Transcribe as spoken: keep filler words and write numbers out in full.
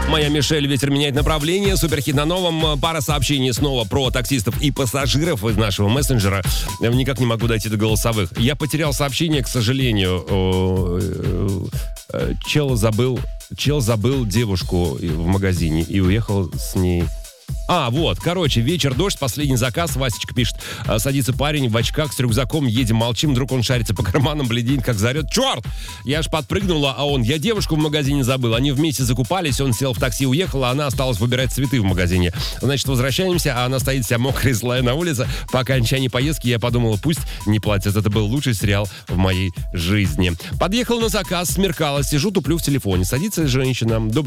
Моя Мишель, ветер меняет направление. Суперхит на новом. Пара сообщений снова про таксистов и пассажиров из нашего мессенджера. Никак не могу дойти до голосовых. Я потерял сообщение, к сожалению. Чел забыл, чел забыл девушку в магазине и уехал с ней. А, вот, короче, вечер, дождь, последний заказ, Васечка пишет. Садится парень в очках с рюкзаком, едем, молчим, вдруг он шарится по карманам, бледнеет, как заорет. Черт! Я аж подпрыгнула, а он, я девушку в магазине забыл. Они вместе закупались, он сел в такси, уехал, а она осталась выбирать цветы в магазине. Значит, возвращаемся, а она стоит вся мокрая, злая на улице. По окончании поездки я подумала, пусть не платят. Это был лучший сериал в моей жизни. Подъехал на заказ, смеркалось, сижу, туплю в телефоне. Садится женщина. Добрый